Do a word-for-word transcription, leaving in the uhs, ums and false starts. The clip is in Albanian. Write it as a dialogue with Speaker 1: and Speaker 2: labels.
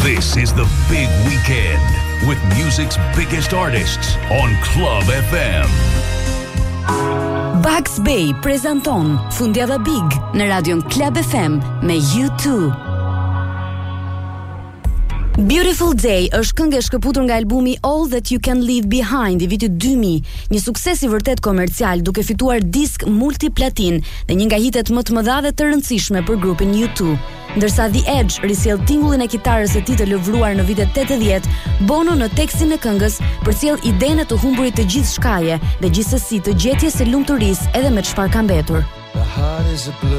Speaker 1: This is the big weekend with music's biggest artists on Club F M.
Speaker 2: Bugs Bay prezanton Fundjava Big në radion Club F M me U two. Beautiful Day është këngë e shkëputur nga albumi All That You Can Leave Behind i vitit dy mijë, një sukses i vërtet komercial duke fituar disk multiplatin dhe një nga hitet më të mëdha dhe të rëndësishme për grupin U two. Ndërsa The Edge risjell tingullin e kitarës së tij të lëvruar në vitet tetëdhjetë, Bono në tekstin e këngës përcjell idenë të humburit të gjithë shkaje dhe gjithsesi të gjetjes së lumturisë edhe me çfarë ka mbetur.